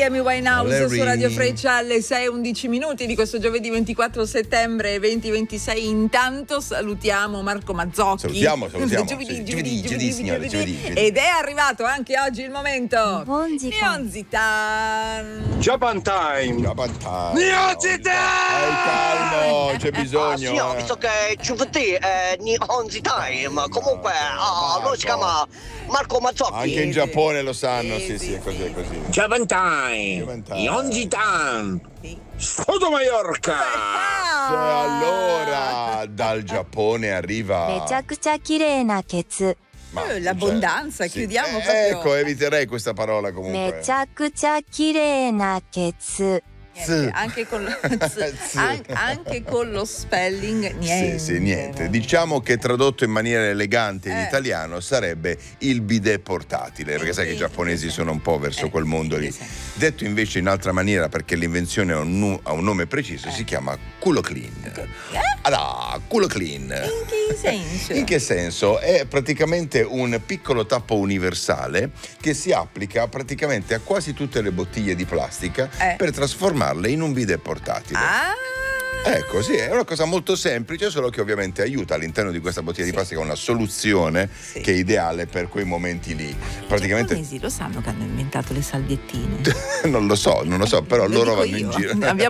Amy Winehouse Larry. su Radio Freccia alle 6:11 di questo giovedì 24 settembre 2026. Intanto salutiamo Marco Mazzocchi. Salutiamo. Giovedì, Signore, giovedì. Ed è arrivato anche oggi il momento Nihonzitan. Japan Time. Calmo, c'è bisogno. Sì, ho visto che giovedì è Nihonzi Time. Comunque, lui si chiama Marco Mazzocchi. Anche in Giappone lo sanno, sì, è così. Japan Time. Yonji Time. Sfodo Mallorca. Allora, dal Giappone arriva めちゃくちゃ綺麗なケツ L'abbondanza, sì. chiudiamo proprio. Ecco, eviterei questa parola comunque. めちゃくちゃ綺麗なケツ Anche con lo spelling niente. Sì, niente. Diciamo che tradotto in maniera elegante in italiano sarebbe il bidet portatile, perché sai che i giapponesi sono un po' verso quel mondo lì. Detto invece in altra maniera, perché l'invenzione ha un nome preciso, si chiama culo clean. Allora, culo clean. In che senso? In che senso? È praticamente un piccolo tappo universale che si applica praticamente a quasi tutte le bottiglie di plastica per trasformarle in un bidet portatile. Ecco, sì, è una cosa molto semplice, solo che ovviamente aiuta all'interno di questa bottiglia di plastica una soluzione che è ideale per quei momenti lì. Praticamente I giapponesi lo sanno che hanno inventato le salviettine. non lo so, però loro vanno in giro.